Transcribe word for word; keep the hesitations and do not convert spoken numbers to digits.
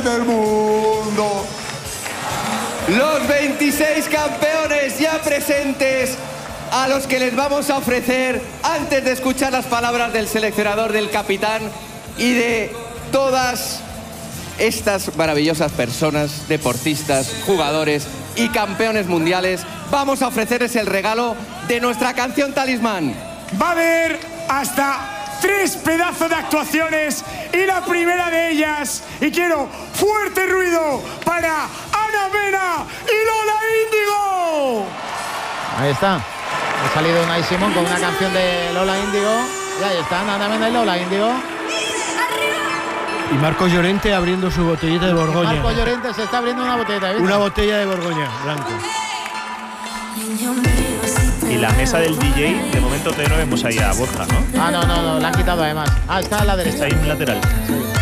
del mundo. Los veintiséis campeones ya presentes, a los que les vamos a ofrecer, antes de escuchar las palabras del seleccionador, del capitán y de todas estas maravillosas personas, deportistas, jugadores y campeones mundiales, vamos a ofrecerles el regalo de nuestra canción talismán. Va a haber hasta tres pedazos de actuaciones y la primera de ellas, y quiero fuerte ruido para Ana Mena y Lola Índigo. Ahí está. Ha salido Unai Simón con una canción de Lola Índigo. Y ahí están Ana Mena y Lola Índigo. Y Marcos Llorente abriendo su botellita de Borgoña. Marcos Llorente se está abriendo una botellita. ¿viste? Una botella de Borgoña, blanco. Y la mesa del D J, de momento todavía no vemos ahí a Borja, ¿no? Ah, no, no, no, la han quitado además. Ah, está a la derecha. Está ahí en lateral. Sí.